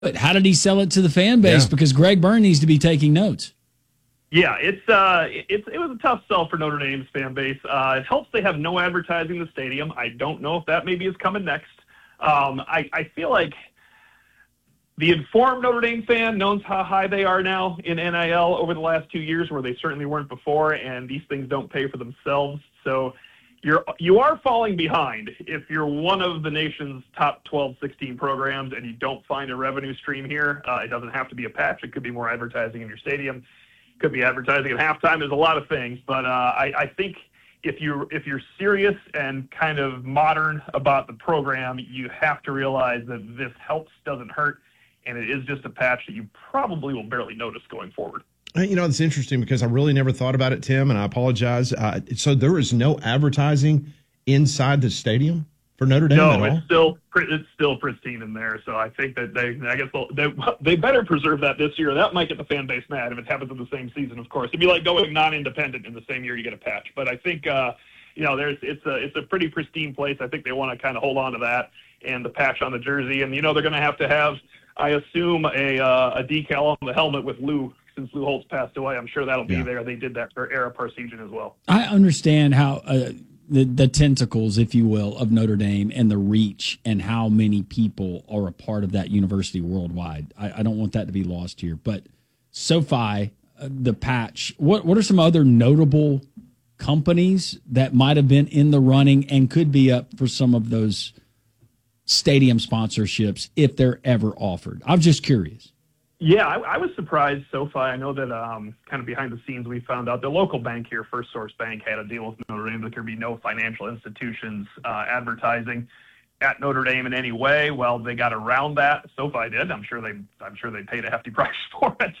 But how did he sell it to the fan base? Yeah. Because Greg Byrne needs to be taking notes. Yeah, it was a tough sell for Notre Dame's fan base. It helps they have no advertising in the stadium. I don't know if that maybe is coming next. I feel like the informed Notre Dame fan knows how high they are now in NIL over the last 2 years, where they certainly weren't before, and these things don't pay for themselves. So you are falling behind if you're one of the nation's top 12, 16 programs and you don't find a revenue stream here. It doesn't have to be a patch. It could be more advertising in your stadium. Could be advertising at halftime. There's a lot of things, but I think if you're serious and kind of modern about the program, you have to realize that this helps, doesn't hurt, and it is just a patch that you probably will barely notice going forward. It's interesting because I really never thought about it, Tim, and I apologize. So there is no advertising inside the stadium for Notre Dame at all? No, it's still pristine in there. So I think that they better preserve that this year. That might get the fan base mad if it happens in the same season. Of course, it'd be like going non-independent in the same year you get a patch. But I think it's a pretty pristine place. I think they want to kind of hold on to that and the patch on the jersey. And they're going to have, I assume, a decal on the helmet with Lou. Since Lou Holtz passed away, I'm sure that'll be there. They did that for Ara Parseghian as well. I understand how the tentacles, if you will, of Notre Dame and the reach and how many people are a part of that university worldwide. I don't want that to be lost here. But SoFi, the patch, what are some other notable companies that might have been in the running and could be up for some of those stadium sponsorships if they're ever offered? I'm just curious. Yeah, I was surprised SoFi. I know that kind of behind the scenes we found out the local bank here, First Source Bank, had a deal with Notre Dame that there would be no financial institutions advertising at Notre Dame in any way. Well, they got around that. SoFi did. I'm sure they paid a hefty price for it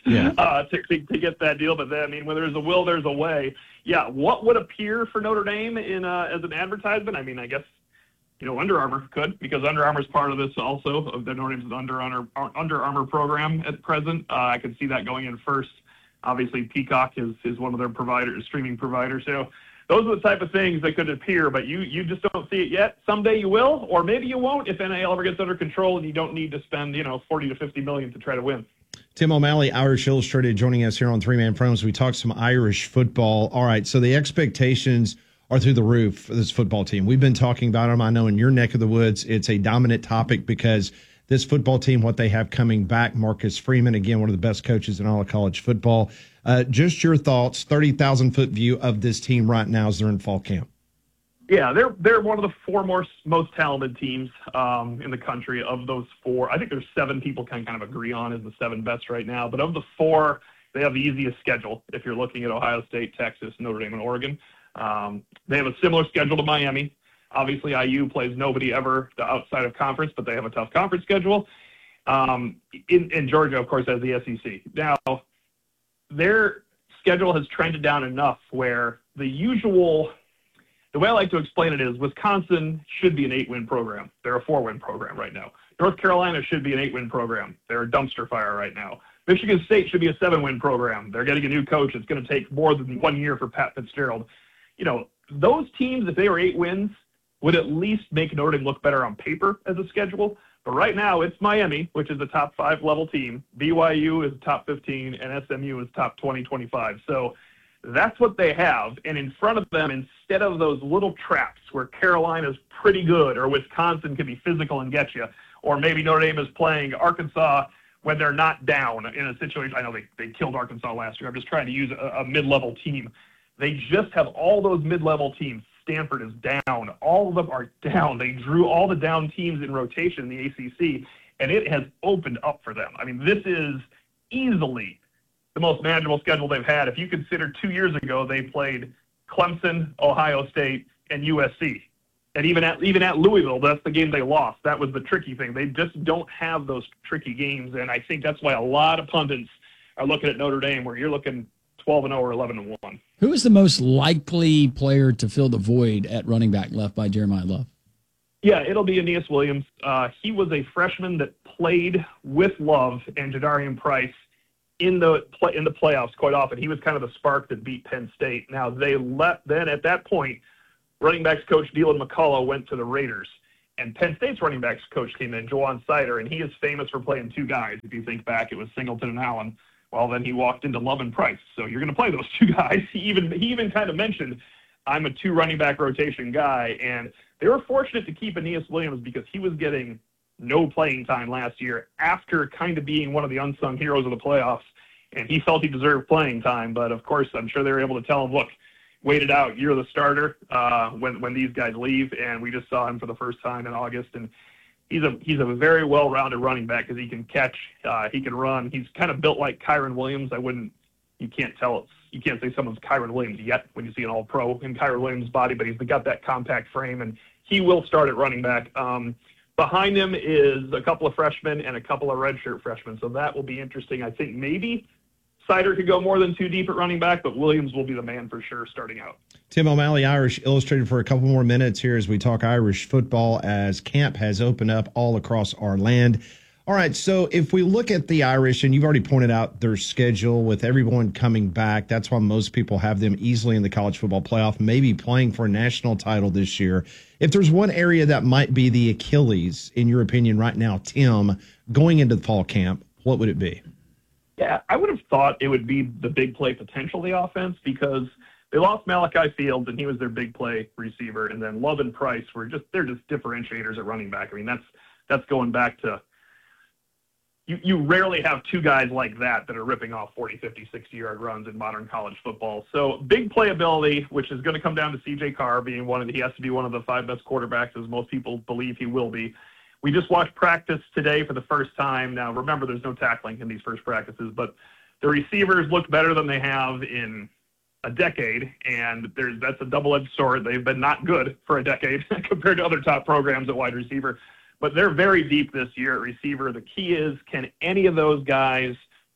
to get that deal. But then, when there's a will, there's a way. Yeah, what would appear for Notre Dame in as an advertisement? I guess. Under Armour could, because Under Armour is part of this also, of the Notre Dame's Under Armour program at present. I could see that going in first. Obviously, Peacock is one of their streaming providers. So those are the type of things that could appear, but you just don't see it yet. Someday you will, or maybe you won't if NIL ever gets under control and you don't need to spend, $40 to $50 million to try to win. Tim O'Malley, Irish Illustrated, joining us here on Three Man Pros. We talked some Irish football. All right, so the expectations are through the roof for this football team. We've been talking about them. I know in your neck of the woods, it's a dominant topic because this football team, what they have coming back, Marcus Freeman, again, one of the best coaches in all of college football. Just your thoughts, 30,000-foot view of this team right now as they're in fall camp. Yeah, they're one of the four most talented teams in the country. Of those four, I think there's seven people can kind of agree on as the seven best right now. But of the four, they have the easiest schedule if you're looking at Ohio State, Texas, Notre Dame, and Oregon. They have a similar schedule to Miami. Obviously, IU plays nobody ever outside of conference, but they have a tough conference schedule. In Georgia, of course, has the SEC. Now, their schedule has trended down enough where the way I like to explain it is Wisconsin should be an 8-win program. They're a 4-win program right now. North Carolina should be an 8-win program. They're a dumpster fire right now. Michigan State should be a 7-win program. They're getting a new coach. It's going to take more than 1 year for Pat Fitzgerald. Those teams, if they were 8 wins, would at least make Notre Dame look better on paper as a schedule. But right now, it's Miami, which is a top 5 level team. BYU is top 15, and SMU is top 20, 25. So that's what they have. And in front of them, instead of those little traps where Carolina's pretty good or Wisconsin can be physical and get you, or maybe Notre Dame is playing Arkansas when they're not down in a situation. I know they killed Arkansas last year. I'm just trying to use a mid-level team. They just have all those mid-level teams. Stanford is down. All of them are down. They drew all the down teams in rotation in the ACC, and it has opened up for them. This is easily the most manageable schedule they've had. If you consider 2 years ago, they played Clemson, Ohio State, and USC. And even at Louisville, that's the game they lost. That was the tricky thing. They just don't have those tricky games, and I think that's why a lot of pundits are looking at Notre Dame, where you're looking 12-0 or 11-1. Who is the most likely player to fill the void at running back left by Jeremiah Love? Yeah, it'll be Aeneas Williams. He was a freshman that played with Love and Jadarian Price in the playoffs quite often. He was kind of the spark that beat Penn State. Now, then at that point, running backs coach Dylan McCullough went to the Raiders. And Penn State's running backs coach came in, Jawan Sider, and he is famous for playing two guys. If you think back, it was Singleton and Allen. Well, then he walked into Love and Price. So you're going to play those two guys. He even kind of mentioned, I'm a two running back rotation guy. And they were fortunate to keep Aeneas Williams because he was getting no playing time last year after kind of being one of the unsung heroes of the playoffs. And he felt he deserved playing time. But, of course, I'm sure they were able to tell him, look, wait it out. You're the starter when these guys leave. And we just saw him for the first time in August. And he's a very well-rounded running back because he can catch, he can run. He's kind of built like Kyron Williams. You can't say someone's Kyron Williams yet when you see an all-pro in Kyron Williams' body, but he's got that compact frame, and he will start at running back. Behind him is a couple of freshmen and a couple of redshirt freshmen, so that will be interesting. I think maybe Sider could go more than two deep at running back, but Williams will be the man for sure starting out. Tim O'Malley, Irish Illustrated, for a couple more minutes here as we talk Irish football as camp has opened up all across our land. All right, so if we look at the Irish, and you've already pointed out their schedule with everyone coming back, that's why most people have them easily in the college football playoff, maybe playing for a national title this year. If there's one area that might be the Achilles, in your opinion right now, Tim, going into the fall camp, what would it be? Yeah, I would have thought it would be the big play potential of the offense because they lost Malachi Fields, and he was their big play receiver, and then Love and Price they're just differentiators at running back. I mean, that's going back to you rarely have two guys like that are ripping off 40, 50, 60-yard runs in modern college football. So big playability, which is going to come down to C.J. Carr being he has to be one of the five best quarterbacks, as most people believe he will be. We just watched practice today for the first time. Now, remember, there's no tackling in these first practices, but the receivers look better than they have in a decade, and that's a double-edged sword. They've been not good for a decade compared to other top programs at wide receiver. But they're very deep this year at receiver. The key is, can any of those guys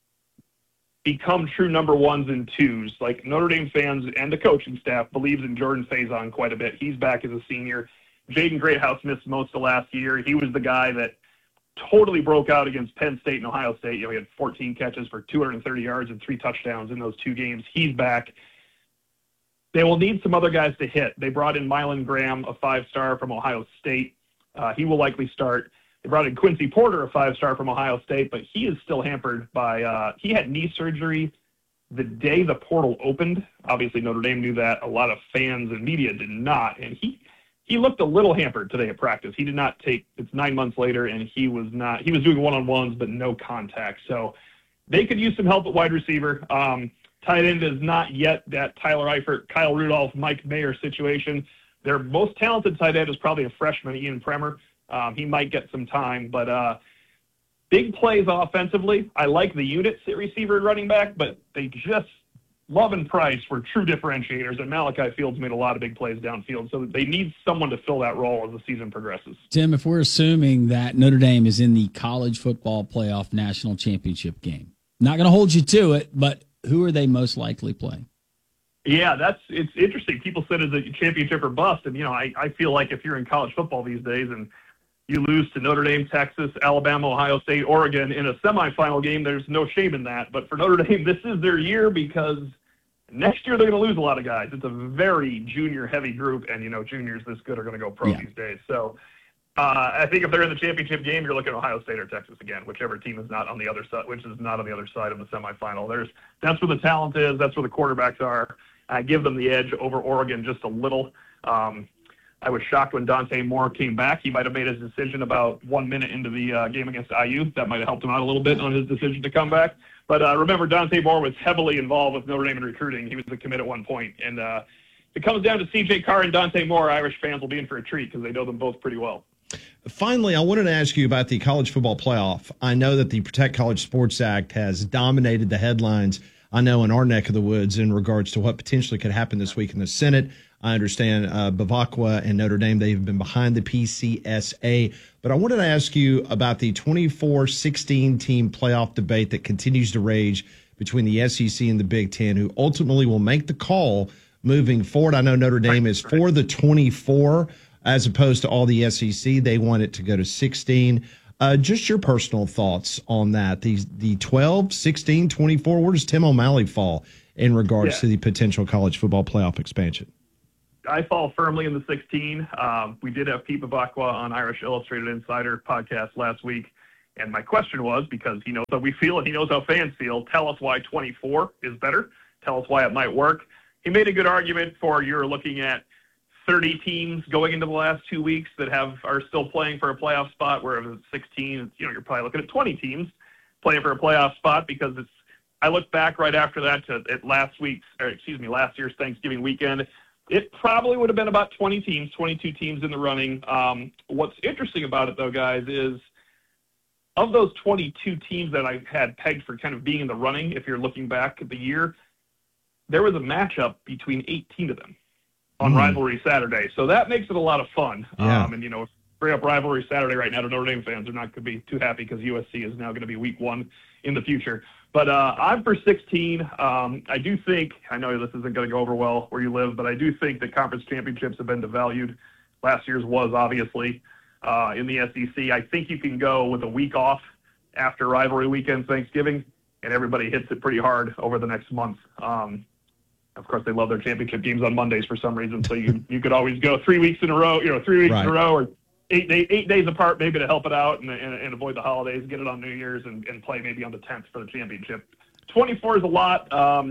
become true number ones and twos? Like Notre Dame fans and the coaching staff believes in Jordan Faison quite a bit. He's back as a senior. Jaden Greathouse missed most of last year. He was the guy that totally broke out against Penn State and Ohio State. He had 14 catches for 230 yards and 3 touchdowns in those two games. He's back. They will need some other guys to hit. They brought in Mylan Graham, a 5-star from Ohio State. He will likely start. They brought in Quincy Porter, a 5-star from Ohio State, but he is still hampered by he had knee surgery the day the portal opened. Obviously, Notre Dame knew that. A lot of fans and media did not, and he looked a little hampered today at practice. He did not take. It's 9 months later, and he was doing one-on-ones, but no contact. So they could use some help at wide receiver. Tight end is not yet that Tyler Eifert, Kyle Rudolph, Mike Mayer situation. Their most talented tight end is probably a freshman, Ian Premer. He might get some time, but big plays offensively. I like the units at receiver and running back, but they just, Love and Price were true differentiators, and Malachi Fields made a lot of big plays downfield, so they need someone to fill that role as the season progresses. Tim, if we're assuming that Notre Dame is in the college football playoff national championship game, not going to hold you to it, but who are they most likely playing? Yeah, it's interesting. People said it's a championship or bust, and I feel like if you're in college football these days and you lose to Notre Dame, Texas, Alabama, Ohio State, Oregon in a semifinal game, there's no shame in that. But for Notre Dame, this is their year because next year they're going to lose a lot of guys. It's a very junior-heavy group, and juniors this good are going to go pro these days. So I think if they're in the championship game, you're looking at Ohio State or Texas again, whichever team is not on the other side, which is not on the other side of the semifinal. That's where the talent is. That's where the quarterbacks are. I give them the edge over Oregon just a little. I was shocked when Dante Moore came back. He might have made his decision about 1 minute into the game against IU. That might have helped him out a little bit on his decision to come back. But remember, Dante Moore was heavily involved with Notre Dame in recruiting. He was a commit at one point. And if it comes down to C.J. Carr and Dante Moore, Irish fans will be in for a treat because they know them both pretty well. Finally, I wanted to ask you about the college football playoff. I know that the Protect College Sports Act has dominated the headlines, I know, in our neck of the woods in regards to what potentially could happen this week in the Senate. I understand Bavacqua and Notre Dame, they've been behind the PCSA. But I wanted to ask you about the 24-16 team playoff debate that continues to rage between the SEC and the Big Ten, who ultimately will make the call moving forward. I know Notre Dame is for the 24 as opposed to all the SEC. They want it to go to 16. Just your personal thoughts on that. The 12, 16, 24, where does Tim O'Malley fall in regards to the potential college football playoff expansion? I fall firmly in the 16. We did have Pete Bavacqua on Irish Illustrated Insider podcast last week, and my question was, because he knows how we feel and he knows how fans feel, tell us why 24 is better. Tell us why it might work. He made a good argument for you're looking at 30 teams going into the last 2 weeks that are still playing for a playoff spot, whereas it's 16, you're probably looking at 20 teams playing for a playoff spot, because I look back right after that to last year's Thanksgiving weekend. It probably would have been about 20 teams, 22 teams in the running. What's interesting about it, though, guys, is of those 22 teams that I had pegged for kind of being in the running, if you're looking back at the year, there was a matchup between 18 of them on Rivalry Saturday. So that makes it a lot of fun. Yeah. And, bring up Rivalry Saturday right now to Notre Dame fans. They're not going to be too happy because USC is now going to be week 1 in the future. But I'm for 16. I do think, I know this isn't going to go over well where you live, but I do think that conference championships have been devalued. Last year's was, obviously, in the SEC. I think you can go with a week off after rivalry weekend, Thanksgiving, and everybody hits it pretty hard over the next month. Of course, they love their championship games on Mondays for some reason, so you could always go 3 weeks in a row, 3 weeks in a row, or 8 days apart maybe to help it out and avoid the holidays, get it on New Year's and play maybe on the 10th for the championship. 24 is a lot.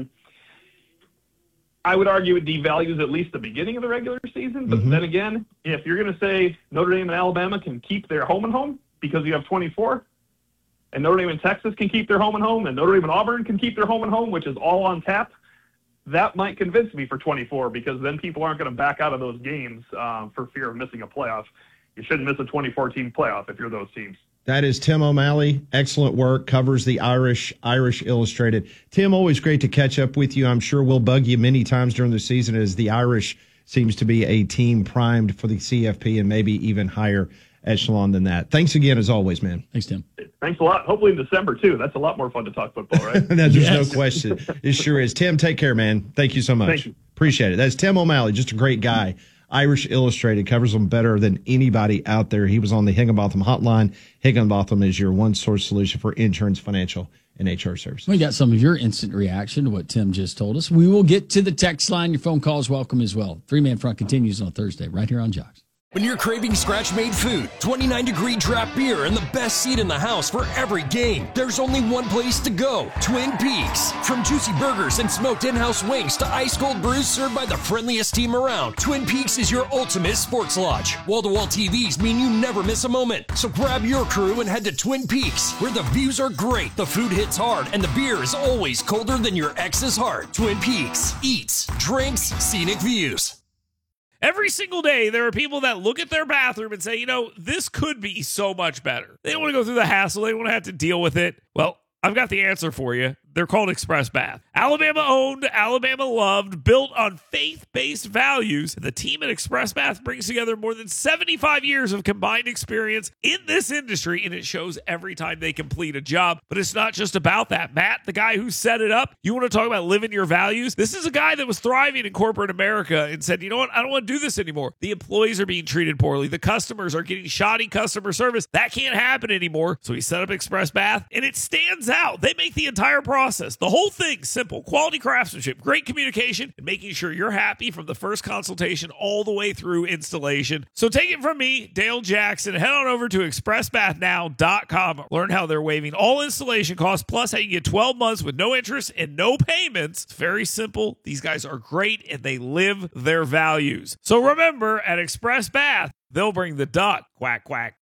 I would argue it devalues at least the beginning of the regular season. But then again, if you're going to say Notre Dame and Alabama can keep their home and home because you have 24, and Notre Dame and Texas can keep their home and home, and Notre Dame and Auburn can keep their home and home, which is all on tap, that might convince me for 24, because then people aren't going to back out of those games for fear of missing a playoff. You shouldn't miss a 24-team playoff if you're those teams. That is Tim O'Malley. Excellent work. Covers the Irish Illustrated. Tim, always great to catch up with you. I'm sure we'll bug you many times during the season, as the Irish seems to be a team primed for the CFP and maybe even higher echelon than that. Thanks again, as always, man. Thanks, Tim. Thanks a lot. Hopefully in December, too. That's a lot more fun to talk football, right? There's no question. It sure is. Tim, take care, man. Thank you so much. Thank you. Appreciate it. That's Tim O'Malley, just a great guy. Irish Illustrated covers them better than anybody out there. He was on the Higginbotham hotline. Higginbotham is your one-source solution for insurance, financial, and HR services. We got some of your instant reaction to what Tim just told us. We will get to the text line. Your phone calls welcome as well. 3-Man Front continues on Thursday right here on Jocks. When you're craving scratch-made food, 29-degree draft beer, and the best seat in the house for every game, there's only one place to go: Twin Peaks. From juicy burgers and smoked in-house wings to ice-cold brews served by the friendliest team around, Twin Peaks is your ultimate sports lodge. Wall-to-wall TVs mean you never miss a moment. So grab your crew and head to Twin Peaks, where the views are great, the food hits hard, and the beer is always colder than your ex's heart. Twin Peaks. Eats, drinks, scenic views. Every single day, there are people that look at their bathroom and say, this could be so much better. They don't want to go through the hassle. They don't want to have to deal with it. Well, I've got the answer for you. They're called Express Bath. Alabama owned, Alabama loved, built on faith-based values. The team at Express Bath brings together more than 75 years of combined experience in this industry, and it shows every time they complete a job. But it's not just about that. Matt, the guy who set it up, you want to talk about living your values? This is a guy that was thriving in corporate America and said, you know what? I don't want to do this anymore. The employees are being treated poorly. The customers are getting shoddy customer service. That can't happen anymore. So he set up Express Bath, and it stands out. They make the entire process, the whole thing, simple. Quality craftsmanship, great communication, and making sure you're happy from the first consultation all the way through installation. So take it from me, Dale Jackson. Head on over to expressbathnow.com. Learn how they're waiving all installation costs, plus how you get 12 months with no interest and no payments. It's very simple. These guys are great, and they live their values. So remember, at Express Bath, they'll bring the duck. Quack, quack.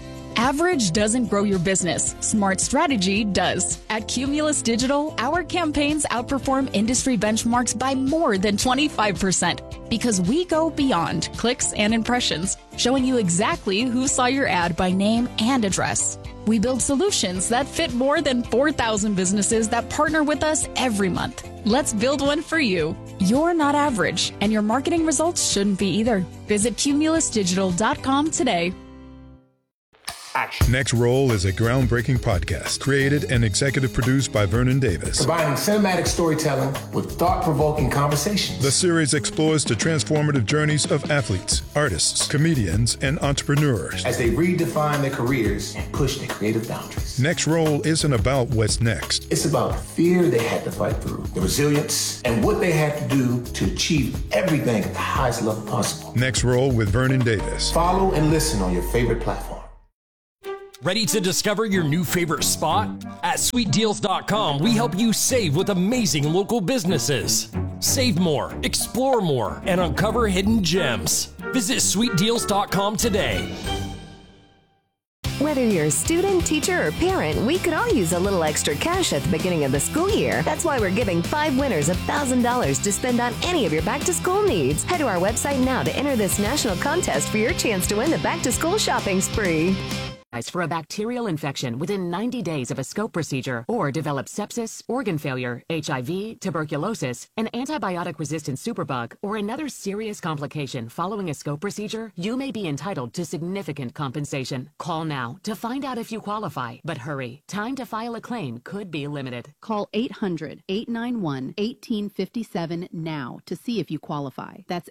Average doesn't grow your business. Smart strategy does. At Cumulus Digital, our campaigns outperform industry benchmarks by more than 25% because we go beyond clicks and impressions, showing you exactly who saw your ad by name and address. We build solutions that fit more than 4,000 businesses that partner with us every month. Let's build one for you. You're not average, and your marketing results shouldn't be either. Visit cumulusdigital.com today. action. Next Roll is a groundbreaking podcast created and executive produced by Vernon Davis. Combining cinematic storytelling with thought-provoking conversations. The series explores the transformative journeys of athletes, artists, comedians, and entrepreneurs as they redefine their careers and push their creative boundaries. Next Roll isn't about what's next. It's about the fear they had to fight through, the resilience, and what they had to do to achieve everything at the highest level possible. Next Roll with Vernon Davis. Follow and listen on your favorite platform. Ready to discover your new favorite spot? At sweetdeals.com, we help you save with amazing local businesses. Save more, explore more, and uncover hidden gems. Visit sweetdeals.com today. Whether you're a student, teacher, or parent, we could all use a little extra cash at the beginning of the school year. That's why we're giving 5 winners $1,000 to spend on any of your back-to-school needs. Head to our website now to enter this national contest for your chance to win the back-to-school shopping spree. For a bacterial infection within 90 days of a scope procedure, or develop sepsis, organ failure, HIV, tuberculosis, an antibiotic-resistant superbug, or another serious complication following a scope procedure, you may be entitled to significant compensation. Call now to find out if you qualify, but hurry. Time to file a claim could be limited. Call 800-891-1857 now to see if you qualify. That's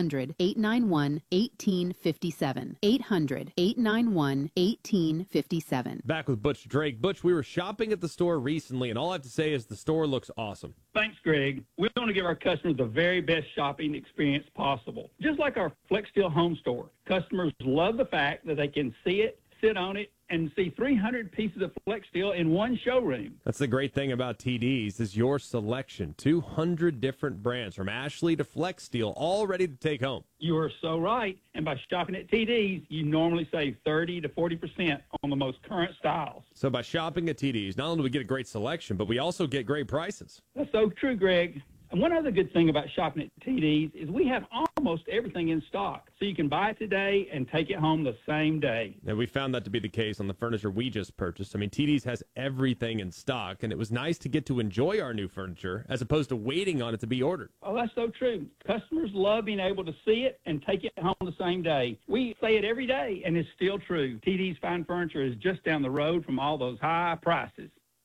800-891-1857. 800-891-1857. Back with Butch Drake. Butch, we were shopping at the store recently, and all I have to say is the store looks awesome. Thanks, Greg. We want to give our customers the very best shopping experience possible. Just like our FlexSteel home store, customers love the fact that they can see it, sit on it, and see 300 pieces of FlexSteel in one showroom. That's the great thing about TD's is your selection. 200 different brands from Ashley to FlexSteel, all ready to take home. You are so right. And by shopping at TD's, you normally save 30 to 40% on the most current styles. So by shopping at TD's, not only do we get a great selection, but we also get great prices. That's so true, Greg. And one other good thing about shopping at TD's is we have almost everything in stock. So you can buy it today and take it home the same day. And we found that to be the case on the furniture we just purchased. I mean, TD's has everything in stock, and it was nice to get to enjoy our new furniture as opposed to waiting on it to be ordered. Oh, that's so true. Customers love being able to see it and take it home the same day. We say it every day, and it's still true. TD's Fine Furniture is just down the road from all those high prices.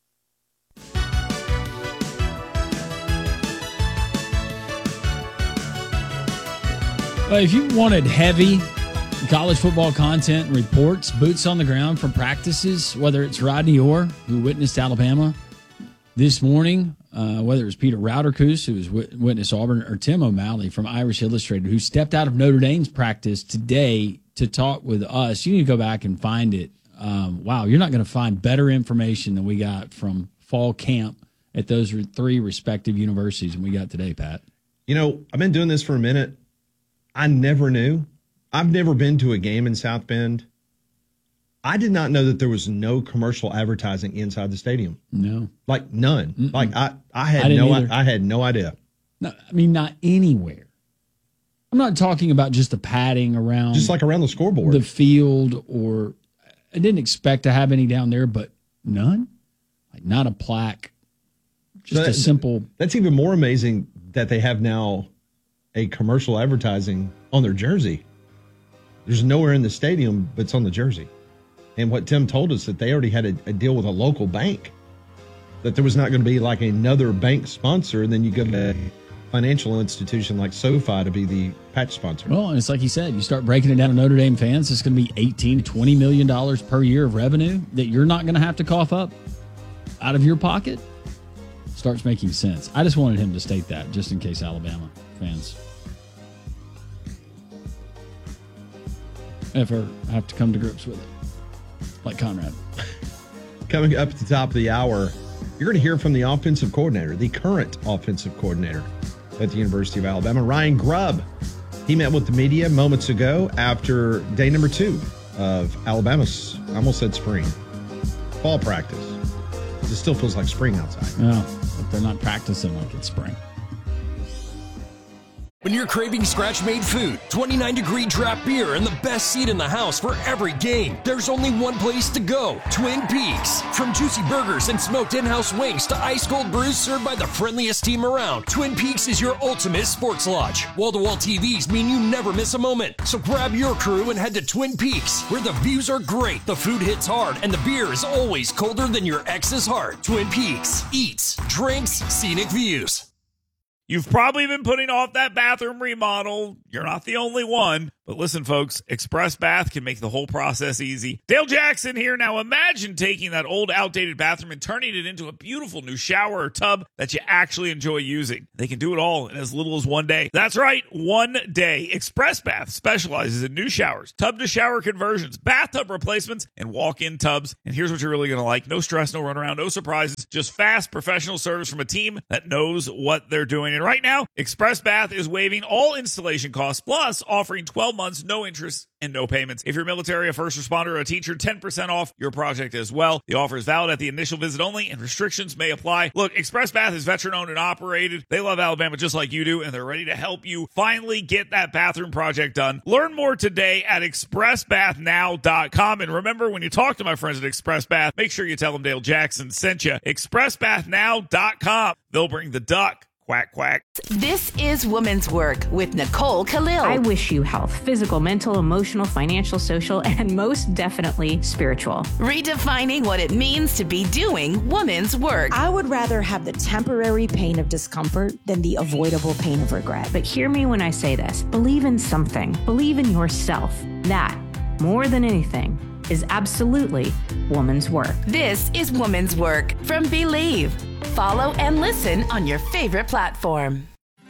If you wanted heavy college football content and reports, boots on the ground from practices, whether it's Rodney Orr, who witnessed Alabama this morning, whether it's Peter Rauterkus, who was witness Auburn, or Tim O'Malley from Irish Illustrated, who stepped out of Notre Dame's practice today to talk with us. You need to go back and find it. Wow, you're not going to find better information than we got from fall camp at those 3 respective universities than we got today, Pat. You know, I've been doing this for a minute. I never knew. I've never been to a game in South Bend. I did not know that there was no commercial advertising inside the stadium. No. Like none. Mm-mm. Like I had no idea. No, I mean, not anywhere. I'm not talking about just the padding around. Just like around the scoreboard. The field, or I didn't expect to have any down there, but none. Like not a plaque. Just a simple. That's even more amazing that they have now a commercial advertising on their jersey. There's nowhere in the stadium, but it's on the jersey. And what Tim told us, that they already had a deal with a local bank, that there was not going to be like another bank sponsor, and then you go to a financial institution like SoFi to be the patch sponsor. Well, and it's like you said, you start breaking it down to Notre Dame fans, it's going to be $18 to $20 million per year of revenue that you're not going to have to cough up out of your pocket. Starts making sense. I just wanted him to state that, just in case Alabama fans ever have to come to grips with it, like Conrad. Coming up at the top of the hour, you're going to hear from the offensive coordinator, the current offensive coordinator at the University of Alabama, Ryan Grubb. He met with the media moments ago after day number 2 of Alabama's, I almost said spring, fall practice. It still feels like spring outside. No, but they're not practicing like it's spring. When you're craving scratch-made food, 29-degree draft beer, and the best seat in the house for every game, there's only one place to go, Twin Peaks. From juicy burgers and smoked in-house wings to ice-cold brews served by the friendliest team around, Twin Peaks is your ultimate sports lodge. Wall-to-wall TVs mean you never miss a moment. So grab your crew and head to Twin Peaks, where the views are great, the food hits hard, and the beer is always colder than your ex's heart. Twin Peaks. Eats, drinks, scenic views. You've probably been putting off that bathroom remodel. You're not the only one. But listen, folks, Express Bath can make the whole process easy. Dale Jackson here. Now imagine taking that old, outdated bathroom and turning it into a beautiful new shower or tub that you actually enjoy using. They can do it all in as little as 1 day. That's right, 1 day. Express Bath specializes in new showers, tub-to-shower conversions, bathtub replacements, and walk-in tubs. And here's what you're really going to like. No stress, no runaround, no surprises. Just fast, professional service from a team that knows what they're doing. And right now, Express Bath is waiving all installation costs, plus offering 12 months, no interest, and no payments. If you're military, a first responder, or a teacher, 10% off your project as well. The offer is valid at the initial visit only, and restrictions may apply. Look, Express Bath is veteran-owned and operated. They love Alabama just like you do, and they're ready to help you finally get that bathroom project done. Learn more today at expressbathnow.com. And remember, when you talk to my friends at Express Bath, make sure you tell them Dale Jackson sent you. expressbathnow.com. They'll bring the duck. Quack, quack. This is Women's Work with Nicole Khalil. I wish you health, physical, mental, emotional, financial, social, and most definitely spiritual. Redefining what it means to be doing women's work. I would rather have the temporary pain of discomfort than the avoidable pain of regret. But hear me when I say this. Believe in something. Believe in yourself. That, more than anything, is absolutely woman's work. This is Woman's Work from Believe. Follow and listen on your favorite platform.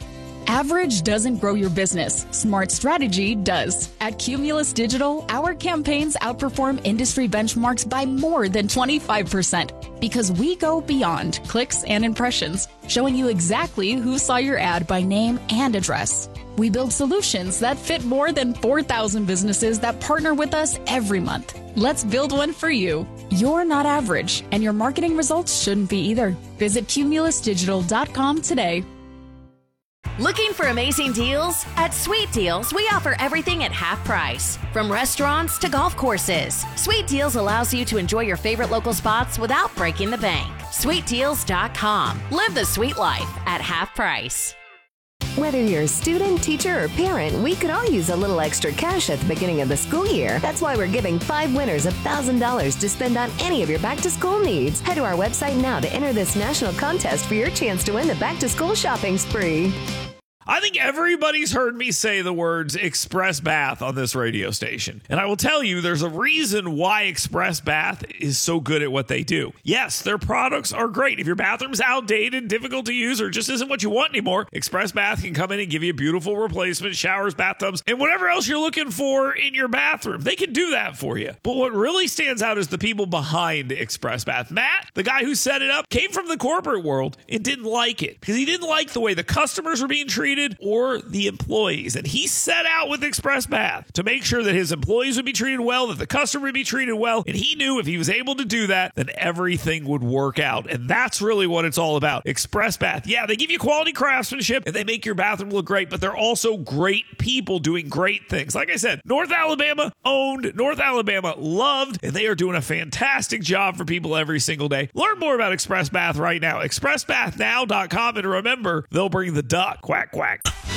Average doesn't grow your business. Smart strategy does. At Cumulus Digital, our campaigns outperform industry benchmarks by more than 25% because we go beyond clicks and impressions, showing you exactly who saw your ad by name and address. We build solutions that fit more than 4,000 businesses that partner with us every month. Let's build one for you. You're not average, and your marketing results shouldn't be either. Visit cumulusdigital.com today. Looking for amazing deals? At Sweet Deals, we offer everything at half price. From restaurants to golf courses, Sweet Deals allows you to enjoy your favorite local spots without breaking the bank. SweetDeals.com. Live the sweet life at half price. Whether you're a student, teacher, or parent, we could all use a little extra cash at the beginning of the school year. That's why we're giving 5 winners $1,000 to spend on any of your back-to-school needs. Head to our website now to enter this national contest for your chance to win the back-to-school shopping spree. I think everybody's heard me say the words Express Bath on this radio station. And I will tell you, there's a reason why Express Bath is so good at what they do. Yes, their products are great. If your bathroom's outdated, difficult to use, or just isn't what you want anymore, Express Bath can come in and give you a beautiful replacement, showers, bathtubs, and whatever else you're looking for in your bathroom. They can do that for you. But what really stands out is the people behind Express Bath. Matt, the guy who set it up, came from the corporate world and didn't like it because he didn't like the way the customers were being treated or the employees. And he set out with Express Bath to make sure that his employees would be treated well, that the customer would be treated well. And he knew if he was able to do that, then everything would work out. And that's really what it's all about. Express Bath. Yeah, they give you quality craftsmanship and they make your bathroom look great, but they're also great people doing great things. Like I said, North Alabama owned, North Alabama loved, and they are doing a fantastic job for people every single day. Learn more about Express Bath right now. ExpressBathNow.com. And remember, they'll bring the duck. Quack, quack.